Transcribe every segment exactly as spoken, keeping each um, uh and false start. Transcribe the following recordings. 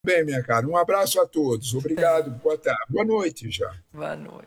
Bem, minha cara, um abraço a todos. Obrigado, boa tarde. Boa noite já. Boa noite.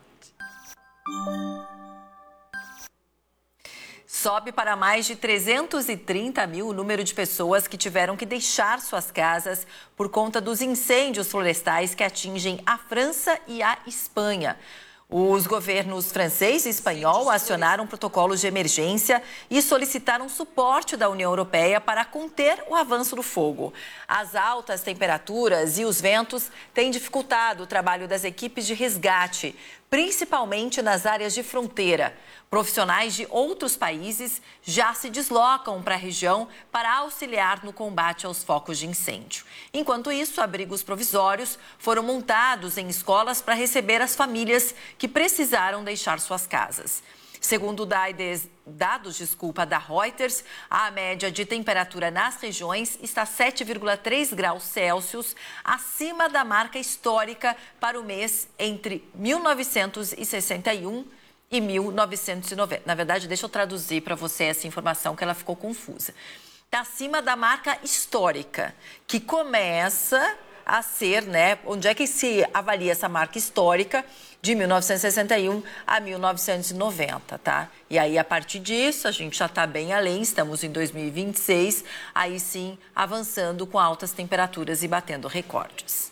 Sobe para mais de trezentos e trinta mil o número de pessoas que tiveram que deixar suas casas por conta dos incêndios florestais que atingem a França e a Espanha. Os governos francês e espanhol acionaram protocolos de emergência e solicitaram suporte da União Europeia para conter o avanço do fogo. As altas temperaturas e os ventos têm dificultado o trabalho das equipes de resgate, principalmente nas áreas de fronteira. Profissionais de outros países já se deslocam para a região para auxiliar no combate aos focos de incêndio. Enquanto isso, abrigos provisórios foram montados em escolas para receber as famílias que precisaram deixar suas casas. Segundo dados desculpa, da Reuters, a média de temperatura nas regiões está sete vírgula três graus Celsius, acima da marca histórica para o mês entre mil novecentos e sessenta e um e mil novecentos e noventa. Na verdade, deixa eu traduzir para você essa informação que ela ficou confusa. Está acima da marca histórica, que começa a ser, né? Onde é que se avalia essa marca histórica? De mil novecentos e sessenta e um a mil novecentos e noventa, tá? E aí, a partir disso, a gente já está bem além, estamos em dois mil e vinte e seis, aí sim, avançando com altas temperaturas e batendo recordes.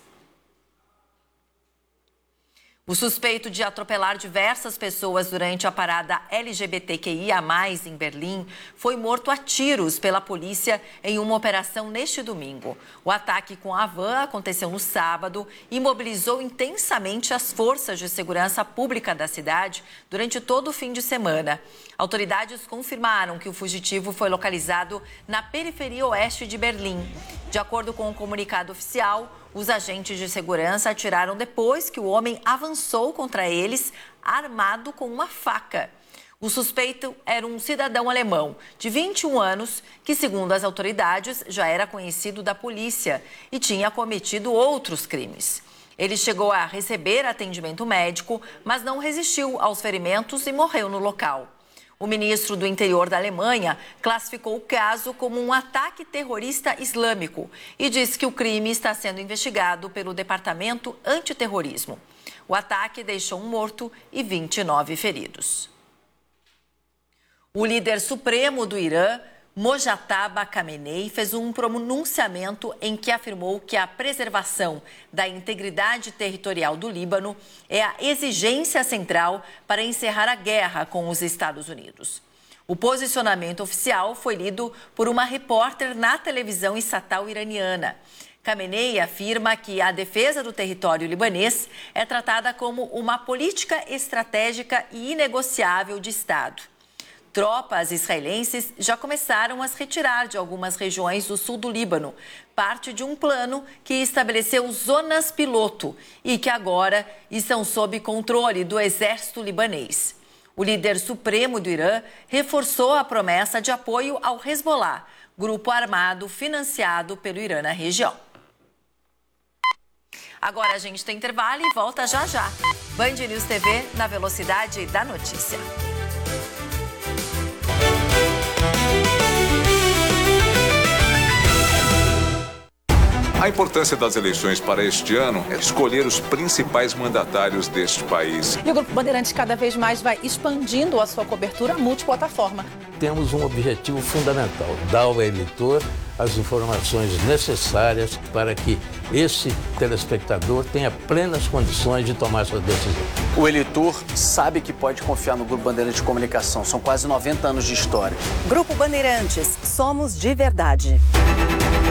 O suspeito de atropelar diversas pessoas durante a parada L G B T Q I A mais, em Berlim, foi morto a tiros pela polícia em uma operação neste domingo. O ataque com a van aconteceu no sábado e mobilizou intensamente as forças de segurança pública da cidade durante todo o fim de semana. Autoridades confirmaram que o fugitivo foi localizado na periferia oeste de Berlim. De acordo com o comunicado oficial, os agentes de segurança atiraram depois que o homem avançou contra eles, armado com uma faca. O suspeito era um cidadão alemão de vinte e um anos, que, segundo as autoridades, já era conhecido da polícia e tinha cometido outros crimes. Ele chegou a receber atendimento médico, mas não resistiu aos ferimentos e morreu no local. O ministro do Interior da Alemanha classificou o caso como um ataque terrorista islâmico e disse que o crime está sendo investigado pelo Departamento Antiterrorismo. O ataque deixou um morto e vinte e nove feridos. O líder supremo do Irã, Mojtaba Khamenei, fez um pronunciamento em que afirmou que a preservação da integridade territorial do Líbano é a exigência central para encerrar a guerra com os Estados Unidos. O posicionamento oficial foi lido por uma repórter na televisão estatal iraniana. Khamenei afirma que a defesa do território libanês é tratada como uma política estratégica e inegociável de Estado. Tropas israelenses já começaram a se retirar de algumas regiões do sul do Líbano, parte de um plano que estabeleceu zonas piloto e que agora estão sob controle do exército libanês. O líder supremo do Irã reforçou a promessa de apoio ao Hezbollah, grupo armado financiado pelo Irã na região. Agora a gente tem intervalo e volta já já. Band News T V na velocidade da notícia. A importância das eleições para este ano é escolher os principais mandatários deste país. E o Grupo Bandeirantes cada vez mais vai expandindo a sua cobertura multiplataforma. Temos um objetivo fundamental, dar ao eleitor as informações necessárias para que esse telespectador tenha plenas condições de tomar sua decisão. O eleitor sabe que pode confiar no Grupo Bandeirantes de Comunicação. São quase noventa anos de história. Grupo Bandeirantes, somos de verdade.